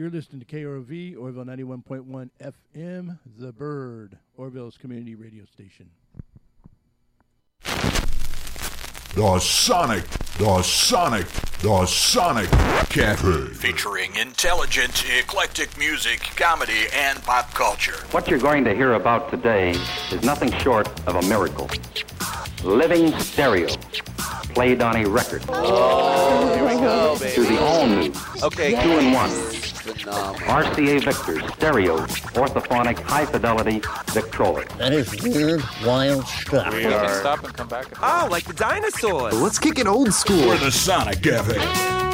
You're listening to KROV, Orville 91.1 FM, The Bird, Orville's community radio station. The Sonic Cafe. Featuring intelligent, eclectic music, comedy, and pop culture. What you're going to hear about today is nothing short of a miracle. Living stereo, played on a record. Oh, here we go, baby. To the all-new, okay, 2-in-1. Phenomenal. RCA Victor stereo, orthophonic, high-fidelity Victrola. That is weird, wild stuff. We can stop and come back. Oh, like the dinosaurs. Let's kick it old school. We're the Sonic Cafe.